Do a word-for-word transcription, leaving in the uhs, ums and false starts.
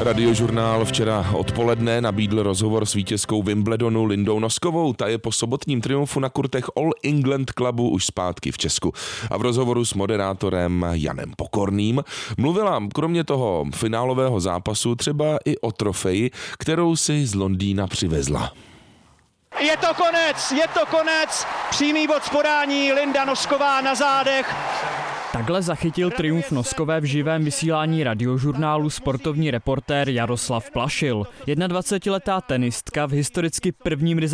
Radiožurnál včera odpoledne nabídl rozhovor s vítězkou Wimbledonu Lindou Noskovou. Ta je po sobotním triumfu na kurtech All England Clubu už zpátky v Česku. A v rozhovoru s moderátorem Janem Pokorným mluvila kromě toho finálového zápasu třeba i o trofeji, kterou si z Londýna přivezla. Je to konec, je to konec, přímý bod z podání, Linda Nosková na zádech. Takhle zachytil triumf Noskové v živém vysílání Radiožurnálu sportovní reportér Jaroslav Plašil. jednadvacetiletá tenistka v historicky prvním